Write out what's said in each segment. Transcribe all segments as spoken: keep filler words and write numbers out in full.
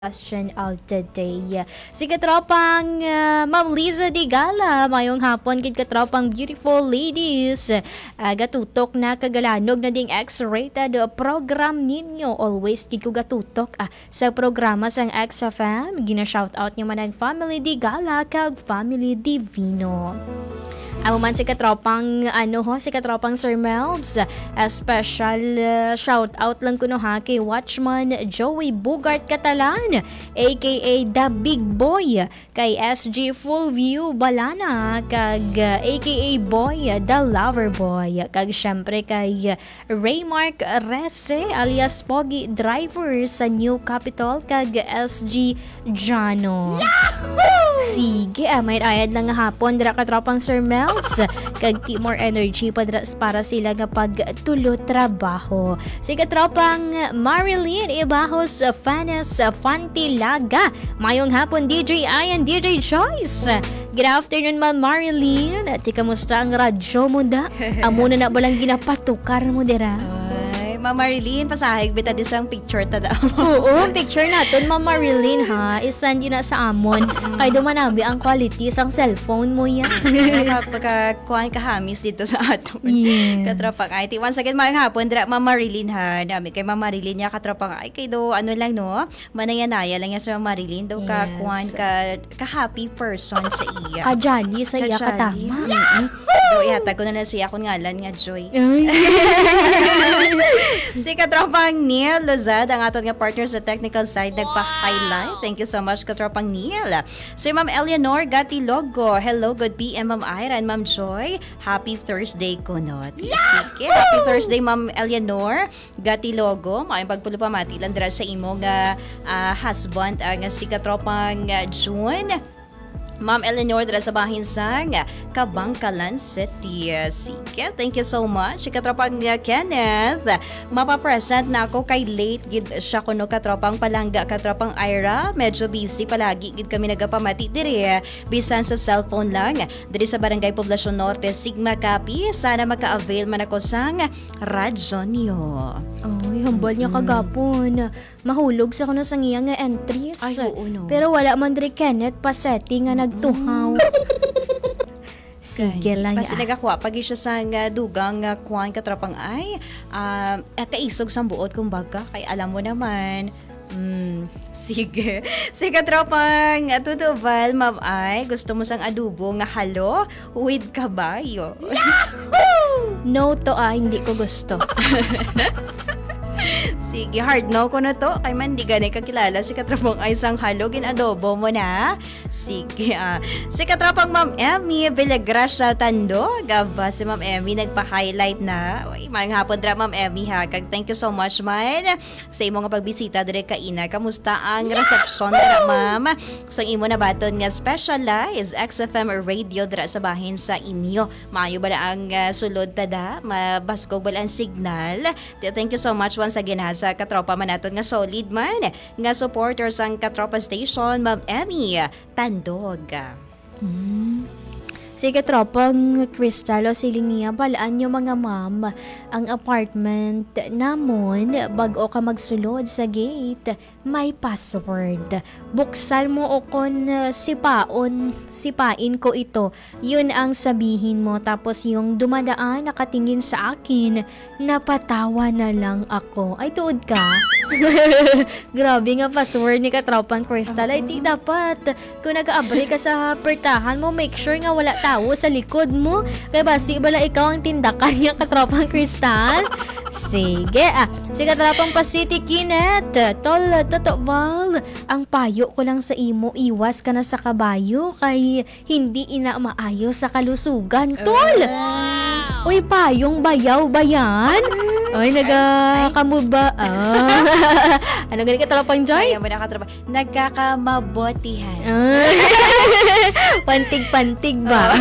question of the day. Si katropang uh, Ma'am Liza Digala, mayong hapon kid katropang beautiful ladies. Uh, gatutok na kagalanog na ding X-rated program ninyo. Always di ko gatutok ah, sa programa sang X F M. Gina-shoutout nyo man ang Family Digala kag Family Divino. Ako man si katropang ano ho, si katropang Sir Melbs. A special uh, shout out lang ko no ha kay Watchman Joey Bugart Catalan, aka The Big Boy, kay S G Full View Balana, kag uh, aka Boy The Lover Boy, kag syempre kay Raymark Rese alias Pogi Driver sa New Capital, kag S G Jano. Sige, ah, may ayad lang nga hapon dira katropang Sir Mel. Kag ti more energy padras para sila nga pagtulo trabaho. Si katropang Marilyn Ibahos Fanes Fantilaga, mayong hapon D J Ian, D J Joyce. Good afternoon Ma'am Marilyn. Ti kamusta ang radyo mo da? Amo na na balang ginapatukar mo dira? Ma'am Marilyn, pasahig bita di sang picture ta daw. Oo, picture natin Ma'am Marilyn ha. Isend yun na sa amon. Kay dumanabi ang quality sang cellphone mo yan. Pagka kuhan kahamis dito sa ato. Yes. Katrapang ay. Once again, mayang hapon, dira Ma'am Marilyn ha. Dami kay Ma'am Marilyn niya katrapang ay. Kay do, ano lang no, manayanaya lang yan sa Ma'am Marilyn. Do ka Yes. kuhan ka, ka-happy person sa iya. Kajali sa iya Kajali. katama. Mm-hmm. Do, ihatag ko na lang siya akong ngalan nga, Joy. Ay. Si katropang Neil Lozad, ang aton nga partner sa technical side, nagpa-highlight. Thank you so much, katropang Neil. Si Ma'am Eleanor Gatilogo, hello, good P M, Ma'am Ira and Ma'am Joy. Happy Thursday ko, no? Sige, happy Thursday, Ma'am Eleanor Gatilogo. Maayong pagpulo pa mati lang dira sa imo nga uh, husband, ang uh, si katropang uh, June. Ma'am Eleanor dira sa bahin sang Kabangkalan City. Sige, thank you so much. Katropang uh, Kenneth, mapapresent na ako kay late gid siya kuno katropang Palangga, katropang Ira. Medyo busy palagi gid kami nagapamati diri. Bisan sa cellphone lang. Diri sa Barangay Poblacion Norte, Sigma Capi. Sana maka-avail man ako sang radyo niyo. Ay, hambal niya kagapon. Mahulog sa kuno sang iya nga entries. Ay, oo, no. Pero wala man diri Kenneth pa setting nga nagtuhaw. Sige lang Kasi ya. nagakuha pag siya sa nga dugang nga kuhan katropang ay um, at kaisog sa buot kumbaga kay alam mo naman. Mm, sige. Si katropang tutubal, ma'am ay gusto mo sang adobo nga halo with kabayo. No to ah, hindi ko gusto. Sige, hard no ko na to. Kay man di ganay kakilala si katropang ay sang halo ginadobo mo na. Sige, ah. Si katropang Ma'am Emmy Villagracia Tando. Gaba si Ma'am Emmy nagpa-highlight na. Uy, mayang hapon dra Ma'am Emmy ha. Kag thank you so much man sa imo nga pagbisita dire kaina. Kamusta ang reception dira ma'am? Sang imo na baton nga specialized X F M radio dira sa bahin sa inyo. Maayo ba na ang uh, sulod tada? Mabaskog ba ang signal? Thank you so much once again ha sa katropa man naton nga solid man nga supporters ang Katropa Station, Ma'am Emmy Tandog. Hmm. Si katropang Crystal o si Linia, balaan nyo mga ma'am ang apartment namon bago ka magsulod sa gate. May password. Buksan mo o kon uh, sipaon, sipain ko ito. Yun ang sabihin mo. Tapos yung dumadaan nakatingin sa akin, napatawa na lang ako. Ay, tuod ka? Grabe nga password ni katropang Crystal. Ay, di dapat. Kung nag-aabri ka sa pertahan mo, make sure nga wala tao sa likod mo. Kaya basi bala ikaw ang tindakan niya katropang Crystal. Sige ah. Si katropang Pasiti Kinet. Tol, totoo Val. Ang payo ko lang sa imo, iwas ka na sa kabayo kay hindi ina maayo sa kalusugan. Tol! Uy, payong bayaw ba yan? Ay, nagakamood ba? Ah. Ano ganit ka talapang Joy? Kaya mo nakatropa. Nagkakamabutihan. Ah. Pantig-pantig ba?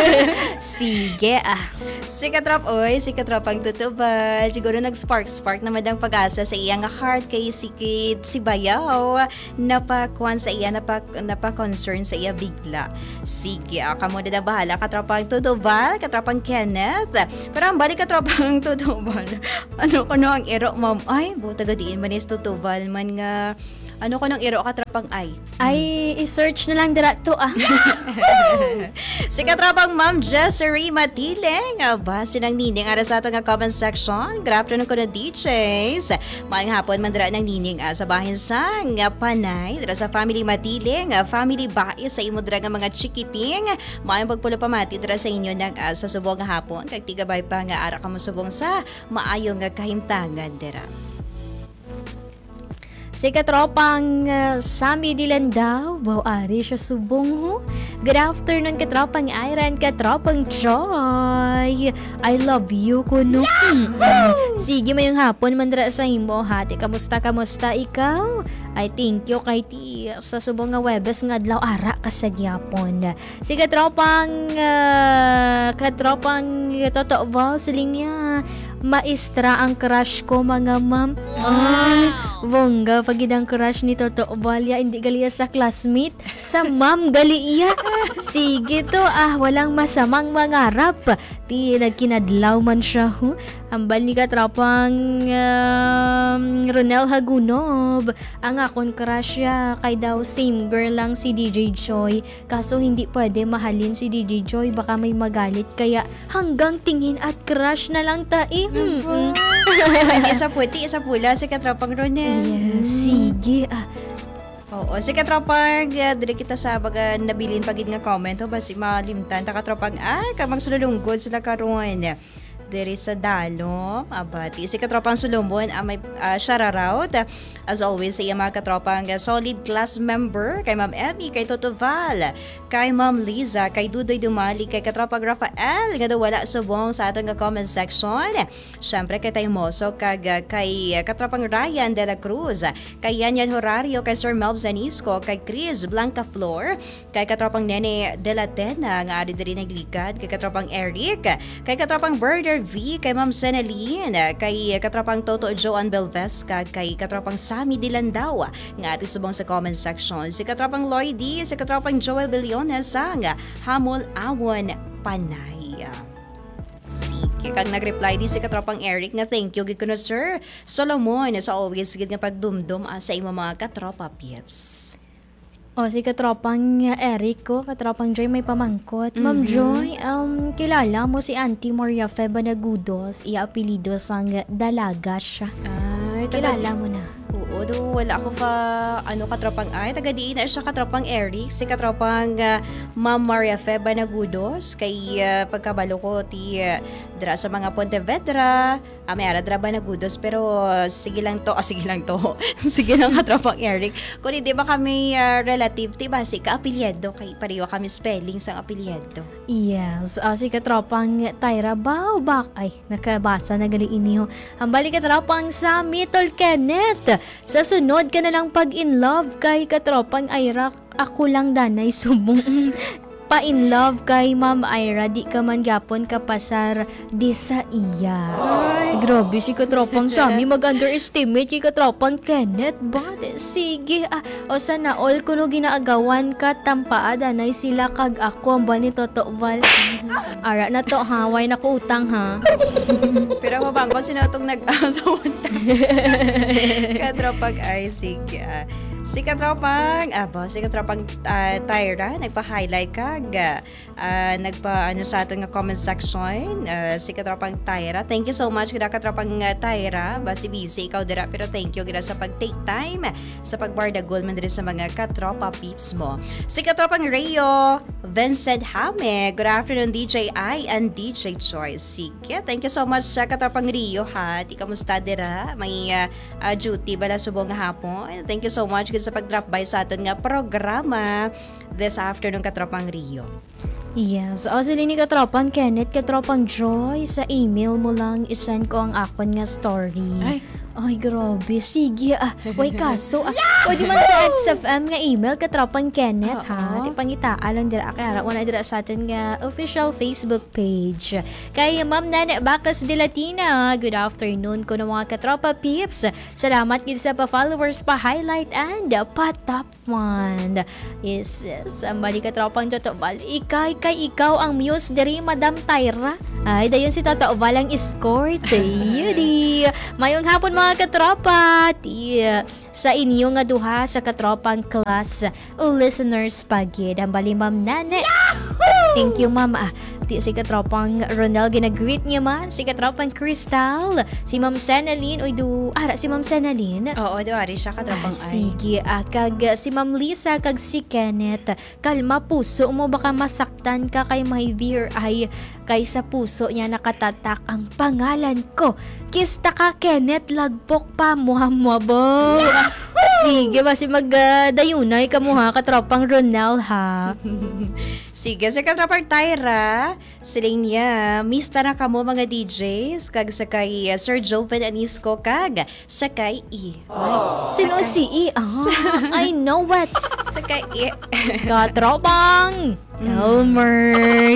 Sige ah. Si katrop, oy, si katrop ang tutubal. Siguro nag-spark-spark na madang pag-asa sa iyang heart kay si Kid, si Bayaw. Napakuan sa iya, napa, napa-concern sa iya bigla. Sige, ah, kamo na na bahala. Katrop ang tutubal, katrop ang Kenneth. Pero ang balik katrop ang tutubal. Ano ko no ang ero, ma'am? Ay, buta gadiin man is tutubal man nga Ano ko nang iro ka tropang ay? Ay, i-search na lang dira to ah. Si katrapang Ma'am Jessery Matileng. Aba, sinang nining ara sa ato nga comment section. Good afternoon ko na D Js. Maayong hapon man dira ng nining ah, sa bahin sang nga panay. Dira sa family Matileng. ah, Family bae sa imo dira nga mga chikiting. Maayong pagpulo pamati dira sa inyo nang ah, sa subong nga hapon. Kag tigabay pa nga ara ka mo subong sa maayong nga kahimtangan dira. Si katropang uh, Sammy Dilandaw, wow, ari siya subong ho. Good afternoon katropang Iran, katropang Joy. I love you kuno. Mm-mm. Sige mayong hapon mandra sa imo hati. Kamusta kamusta ikaw? I thank you kay ti sa subong nga Webes nga adlaw ara kasagyapon. Si katropang uh, katropang totoo val siling niya. Maestra ang crush ko mga ma'am. Ay, bongga pagidang crush ni Toto Obalya hindi gali sa classmate, sa ma'am gali iya. Sige to ah, walang masamang mangarap. Ti nagkinadlaw man siya ho. Hambal ni katrapang um, Ronel Hagunob. Ang akon crush ya kay daw same girl lang si D J Joy. Kaso hindi pwede mahalin si D J Joy, baka may magalit kaya hanggang tingin at crush na lang ta eh. Mm-mm. Hindi isa puti, isa pula si katropang Ronel. Yes, sige ah. Oo, si katropang uh, dili kita sa baga nabilin pagid nga comment o basi malimtan ta katropang ay kamang sululunggod sila karon. Diri sa Dalo, abati. Si katropang Sulumbon, uh, may uh, shoutout. As always, sa iya mga katropang uh, solid class member, kay Ma'am Emmy, kay Toto Val, kay Ma'am Liza, kay Dudoy Dumali, kay katropang Rafael, nga daw wala subong sa atong comment section. Siyempre, kay Taymoso, kag, uh, kay uh, katropang Ryan de la Cruz, kay Yanyan Horario, kay Sir Melv Zanisco, kay Chris Blanca Flor, kay katropang Nene de la Tena, nga ari diri nagligad, kay katropang Eric, kay katropang Birder V, kay Ma'am Seneline, kay katropang Toto Joan Belvesca, kay katropang Sammy Dilandaw, nga ati subong sa comment section. Si katropang Lloydie, si katropang Joel Billiones, ang Hamol Awon Panay. Sige, kag nag-reply di si katropang Eric nga thank you gid kuno Sir Solomon sa always gid nga pagdumdum ah, sa imo mga katropa pips. O, si katropang uh, Eric ko, katropang Joy may pamangkot. Ma'am Mhm. Joy, um, kilala mo si Auntie Maria Feba Nagudos, iya apelido sang dalaga siya. Ay, taga- Kilala mo na. Oo, do wala ako pa ano katropang ay taga diin na siya katropang Eric, si katropang uh, Ma'am Maria Feba Nagudos kay uh, pagkabalo ko ti uh, dra sa mga Pontevedra, ah, may ara dra ba Nagudos pero uh, sige lang to, ah, sige lang to. Sige lang katropang Eric. Kung hindi ba kami uh, relative ti ba si kaapilyado kay pareho kami spelling sang apelyido. Yes, uh, si katropang Tyra Baubak. Ay, nakabasa na gali iniho. Hambali katropang Sammy Tol Kenneth. Sa sunod ka na lang pag in love kay katropang Ira. Ako lang danay subong. Pa in love kay Ma'am Ira, di ka man gyapon kapasar di sa iya. Ay, grabe si katropang Sammy mag-underestimate kay katropang Kenneth. But sige, ah, o sana all kuno ginaagawan ka tampaada na sila kag ako ang ba ni Toto Val. Ara na to ha, why na ko utang ha. Pero mabang ko sinatong nag-asawan katropang ay sige. ah. Si katropang, abo, si katropang uh, Tyra, nagpa-highlight kag, uh, nagpa, ano sa ating comment section, uh, si katropang Tyra. Thank you so much, kada katropang uh, Tyra, basi busy, ikaw dira, pero thank you, kada sa pag-take time, sa pagbarda-goal man dira sa mga katropa peeps mo. Si katropang Rayo, Vincent Hame, good afternoon, D J I and D J Choice. Sige, thank you so much, sa katropang Rio, ha, di kamusta dira, may uh, uh, duty, bala subong nga hapon. Thank you so much, sa pag-drop by sa atin nga programa this afternoon katropang Rio. Yes, o sila ni katropang Kenneth, katropang Joy, sa email mo lang isend ko ang akon nga story. Ay. Ay, grabe. Sige, ah. Way kaso, ah. Pwede man sa X F M nga email, katropang Kenneth, ha? Oo. Di pangitaan lang dira. Kaya wala dira sa atin nga official Facebook page. Kaya Ma'am Nana Bacas de Latina, good afternoon ko ng mga katropa peeps. Salamat gid sa pa-followers, pa-highlight, and pa-top fund. Yes, yes. Ang bali katropang totoo. Ikay, kay ikaw ang muse diri, Madam Tyra. Ay, dayon si Tata Ovalang escort. Yudi. Mayong hapon mga katropa. Ti, sa inyo nga duha sa katropang class listeners pagid. Ang bali Ma'am Nane. Thank you, Ma'am. Ah, ti, si katropang Ronel ginag-greet niya man. Si katropang Crystal. Si Ma'am Senaline. Uy, do. Ara, si Ma'am Senaline. Oo, doari siya Ah, katropang ay. sige, ah, kag si Ma'am Lisa kag si Kenneth. Kalma puso mo, baka masaktan ka kay my dear ay kay sa puso niya nakatatak ang pangalan ko. Kista ka Kenneth, lagpok pa muha mo bo. Sige, basi magdayunay ka mo ha, katropang Ronel ha. Sige, sa katropang Tyra, siling niya, mista na kamo mga D Js, kag sakay uh, Sir Joven Anisco, kag sakay E. Ay, Sino si E? Ah, I know what. sakay E. Katropang Elmer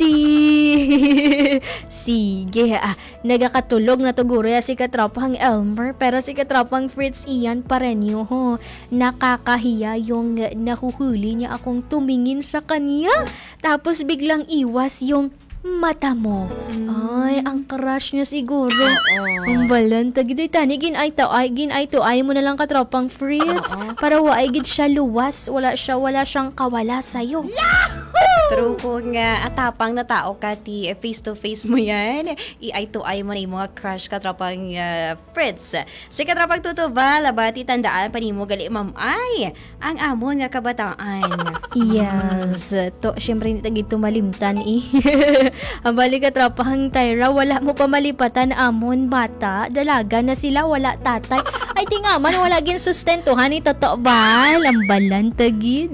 Yudi. Sige, ah, nagakatulog na tuguro ya si katropang Elmer, pero si katropang Fritz Ian pa rin yun, ho. Nakakahiya yung nahuhuli niya akong tumingin sa kanya, tapos biglang iwas yung mata mo. Ay, ang crush niya siguro. Ang balanta gid tani gin ay to ay gin ay to ay mo na lang katropang Fritz para wa ay gid siya luwas, wala siya wala siyang kawala sayo. True ko nga, atapang na tao ka, ti face to face mo yan. I-eye to eye mo na yung mga crush katropang uh, Fritz. Si katropang tutuba, labati tandaan pa ni mo gali ma'am ay, ang amon nga kabataan. Yes, to syempre hindi tagid tumalimtan eh. Ang bali katropang Tyra, wala mo pa malipatan amon bata, dalaga na sila wala tatay. Ay di nga man wala gin sustentuhan ni totoo ba? Lambalan tagid.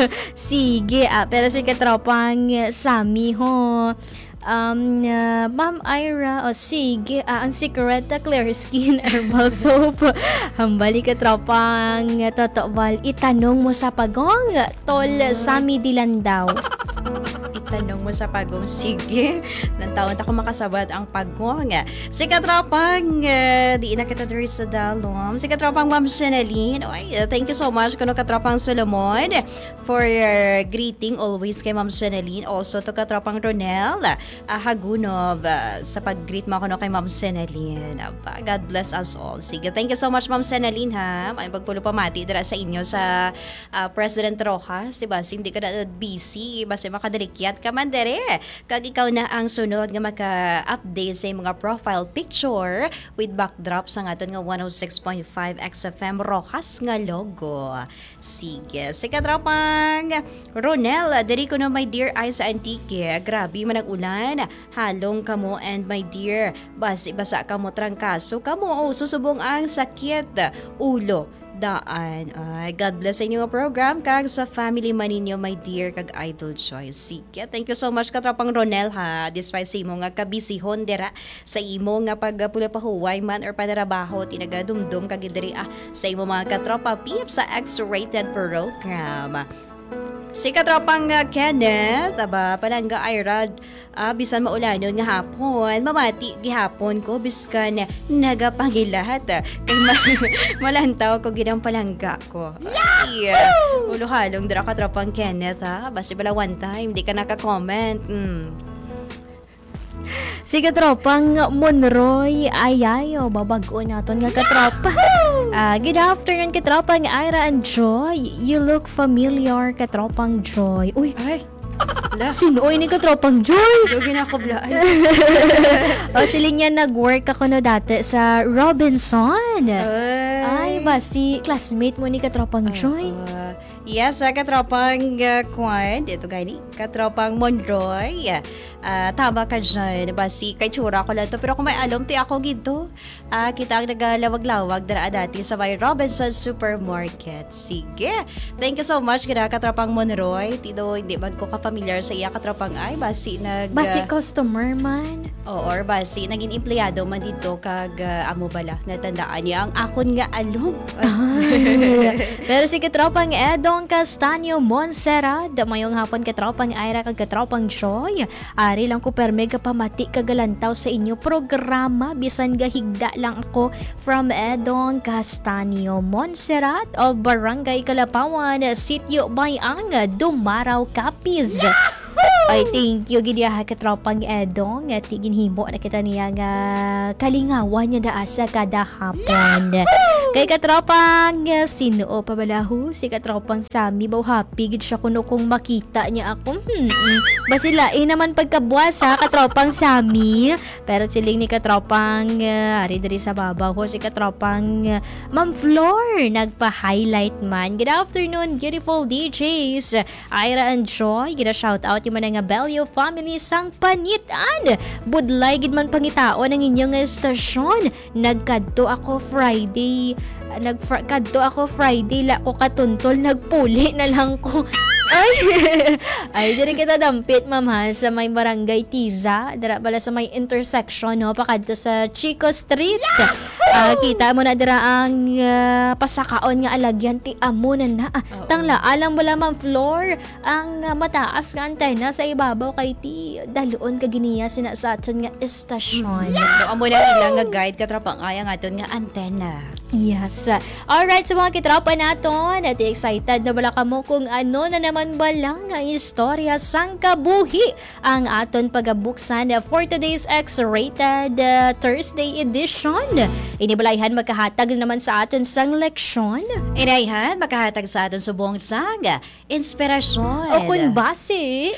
Sige, ah, pero si katropang uh, Sammy ho. Um, uh, Ma'am Ira, o oh, sige, ah, ang Secreta Clear Skin Herbal Soap. Hambali ka tropang uh, totobal, itanong mo sa pagong, tol Sammy Dilandaw. Itanong mo sa pagong, sige. Nang taon ako makasabat ang pagong. Si katropang, uh, di na kita diri sa dalom. Si katropang Ma'am Shenaline. Oy, uh, thank you so much kuno katropang Solomon for uh, greeting always kay Ma'am Shenaline. Also to katropang Ronel uh, Hagunov uh, sa pag-greet mo kuno kay Ma'am Shenaline. Aba, God bless us all. Sige, thank you so much Ma'am Shenaline ha. May pagpulo pamati dira sa inyo sa uh, President Rojas, diba? Hindi ka na busy, basta makadalikyat ka man dere. Kag ikaw na ang sunod nga maka-update sa mga profile picture with backdrop sa ngaton nga one oh six point five X F M Rojas nga logo. Sige, si katropang Ronel, diri ko na my dear ay sa Antique. Grabe man ang ulan. Halong kamo and my dear. Basi basa kamo trangkaso kamo o susubong ang sakit ulo daan. Ay, God bless sa inyo nga program kag sa family man ninyo, my dear, kag Idol Choice. Sige, thank you so much katropang Ronel ha. Despite sa imo nga kabisihon dira sa imo nga pagpula pahuway man or panarabaho tinagadumdum kag diri ah, sa imo mga katropa peep sa X-rated program. Si katropang uh, Kenneth, aba, palangga Ira, uh, bisan maulanon nga hapon, mamati gihapon ko, biskan nagapangilahat, uh, kay ma- malantaw ko ginang palangga ko. Ay, uh, ulo-halong dira katropang Kenneth, ha? Basta pala one time, di ka naka-comment. Mm. Si katropang Monroy ayayo babago naton nga katropa. Uh, good afternoon katropang Ira and Joy. You look familiar katropang Joy. Uy, Ay, la. sino ni katropang Joy? Yung ginakublaan. O siling yan nag-work ako no dati sa Robinson. Ay, ba si classmate mo ni katropang Joy? Uh, yes, uh, katropang uh, Kwan, ito gani, katropang Monroy. Uh, tama ka dyan, basi kay tsura ko lang to, pero kung may alam, ti ako gito. Uh, kita ang nagalawag-lawag dara dati sa may Robinson Supermarket. Sige, thank you so much kina katropang Monroy. Tito, hindi man ko ka-familiar sa iya katropang ay, basi nag... Basi customer man. Oo, or basi naging empleyado man dito kag uh, amo bala, natandaan niya ang akon nga alum. Ay. Pero si katropang Edong Castanyo Monserrat, mayong hapon katropang Ira kag katropang Joy. Ari lang ko perme kapamati kagalantaw sa inyo programa, bisan gahigda lang ako from Edong Castanyo Monserrat of Barangay Kalapawan, Sitio Bayang, Dumaraw, Capiz. Ay, thank you, giniyaha katropang Edong. At ginhimo na kita niya nga kalingawan niya daa sa kada hapon. Kay katropang uh, sino o pabalahu? Si katropang Sami. Baw happy gid siya kuno kung makita niya ako. Hmm, hmm. Basilain naman pagkabuas ha, katropang Sami. Pero siling ni katropang uh, ari diri sa babaw ho, si katropang uh, Ma'am Flor. Nagpa-highlight man. Good afternoon, beautiful D Js. Ira and Joy. Gina shout out yung mga Bello family sang panitan. Budlay gid man pangitaon ang inyong estasyon. Nagkadto ako Friday. Nagkadto ako Friday la ko katuntol, nagpuli na lang ko. Ay, ay, diri kita dampit, ma'am ha, sa may barangay Tiza. Dira pala sa may intersection, no? Pakadto sa Chico Street. Uh, kita mo na dira ang uh, pasakaon nga alagyan ti amo na na. Uh, tangla, alam mo lang, ma'am Floor, ang uh, mataas nga antena sa ibabaw kay ti daluon ka giniya sina sa aton nga estasyon. So, amo na ilang nga guide katropang aya nga aton nga antena. Yes. Alright, sa mga kitropa naton, at excited na bala ka mo kung ano na naman bala nga istorya sang kabuhi ang aton pagabuksan for today's X-Rated uh, Thursday edition. Inibalayhan magkahatag na naman sa aton sang leksyon. Inayhan, makahatag sa aton subong sang inspirasyon. O kung base,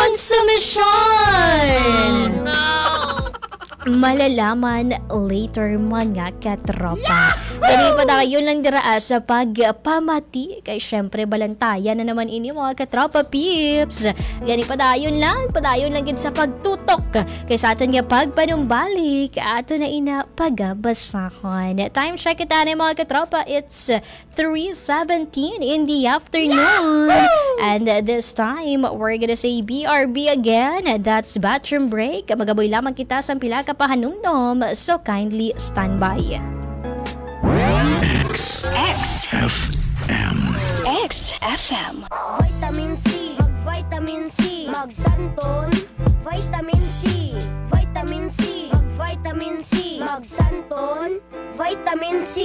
konsumisyon! Oh, no! Malalaman later mga katropa. Dali pa tayo lang dira sa pagpamati. Kay syempre balantayan na naman ini mga katropa pips. Gani pa tayo lang, padayon lang gid sa pagtutok. Kay sa aton nga pagpanumbalik, ato na ina pagabasahon. Time check kita na mga katropa. It's three seventeen in the afternoon. And this time, we're gonna say B R B again. That's bathroom break. Magaboy lamang kita sa pila ka pahanumdom. So kindly stand by. X X F M X F M Vitamin C, mag-vitamin C, mag-santon. Vitamin C, vitamin C, mag-vitamin C, mag-santon. Vitamin C.